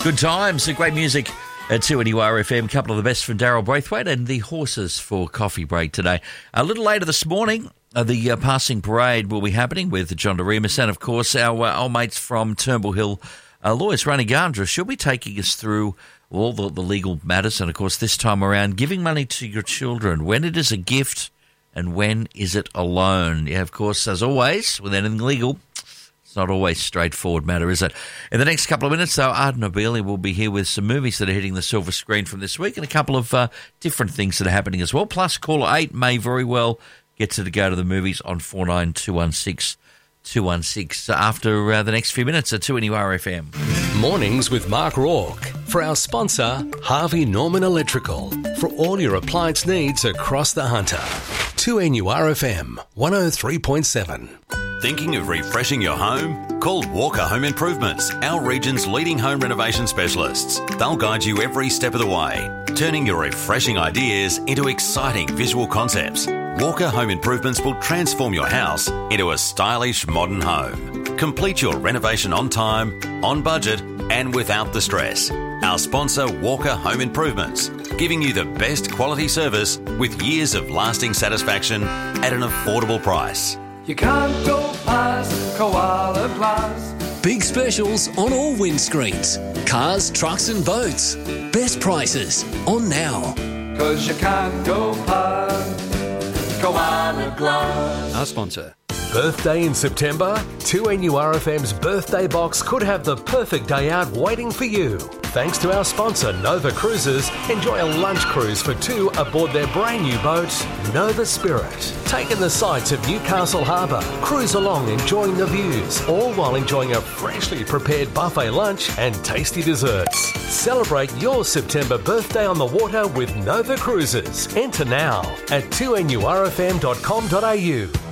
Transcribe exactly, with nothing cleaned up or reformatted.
Good times, great music at two N U R F M. A couple of the best from Daryl Braithwaite and the Horses for coffee break today. A little later this morning, uh, the uh, passing parade will be happening with John DeRemus and, of course, our uh, old mates from Turnbull Hill uh, lawyers. Rani Gandra, she'll be taking us through all the, the legal matters and, of course, this time around, giving money to your children, when it is a gift and when is it a loan. Yeah, of course, as always, with anything legal, it's not always straightforward matter, is it? In the next couple of minutes, though, Arden Nobili will be here with some movies that are hitting the silver screen from this week and a couple of uh, different things that are happening as well. Plus, caller eight may very well get to go to the movies on four nine two one six two one six after uh, the next few minutes at two N U R F M. Mornings with Mark Rourke. For our sponsor, Harvey Norman Electrical. For all your appliance needs across the Hunter. two N U R F M one oh three point seven. Thinking of refreshing your home? Call Walker Home Improvements, our region's leading home renovation specialists. They'll guide you every step of the way, turning your refreshing ideas into exciting visual concepts. Walker Home Improvements will transform your house into a stylish modern home. Complete your renovation on time, on budget, and without the stress. Our sponsor, Walker Home Improvements, giving you the best quality service with years of lasting satisfaction at an affordable price. You can't go past Koala Plus. Big specials on all windscreens. Cars, trucks and boats. Best prices on now. Cause you can't go past Koala Glass. Our sponsor. Birthday in September? two N U R F M's birthday box could have the perfect day out waiting for you. Thanks to our sponsor, Nova Cruises, enjoy a lunch cruise for two aboard their brand new boat, Nova Spirit. Take in the sights of Newcastle Harbour, cruise along enjoying the views, all while enjoying a freshly prepared buffet lunch and tasty desserts. Celebrate your September birthday on the water with Nova Cruises. Enter now at two N U R F M dot com dot A U.